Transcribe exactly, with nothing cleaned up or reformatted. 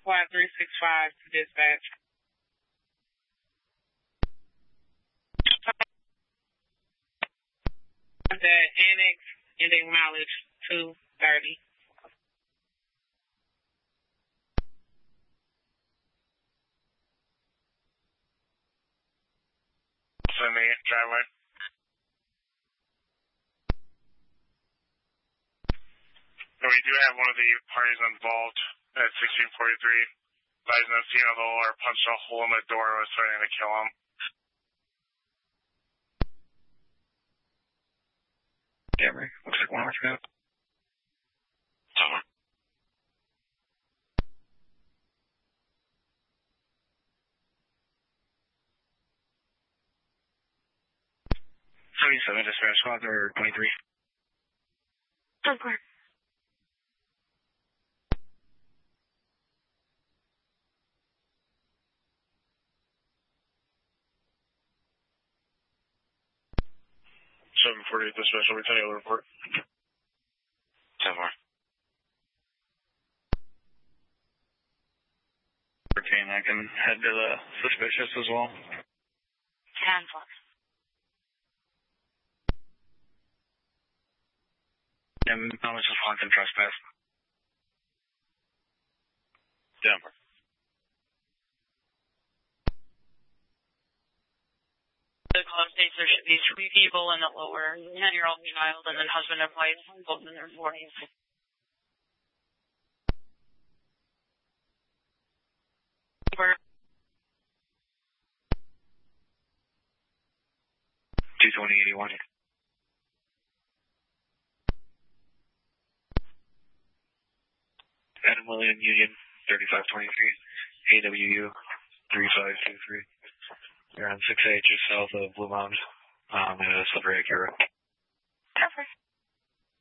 Squad three six five to dispatch. The annex ending mileage two thirty. In the driveway. And we do have one of the parties involved at sixteen forty-three. Advising that seeing a little or punched a hole in the door and was threatening to kill him. Camry, looks like one hour ago. Summer. seventy-seven, dispatch squad or twenty-three. Okay. seven forty-eight dispatch, I'll return you the report. ten more. Okay, and I can head to the suspicious as well. ten four. And how much is wanton trespass? Denver. The club states there should be three people in the lower ten-year-old child and then husband and wife, both in their forties. two twenty eighty-one. Adam William Union, thirty-five twenty-three, A W U, three five two three. You're on six A just south of Blue Mound, um, in a Silver Acura. Perfect.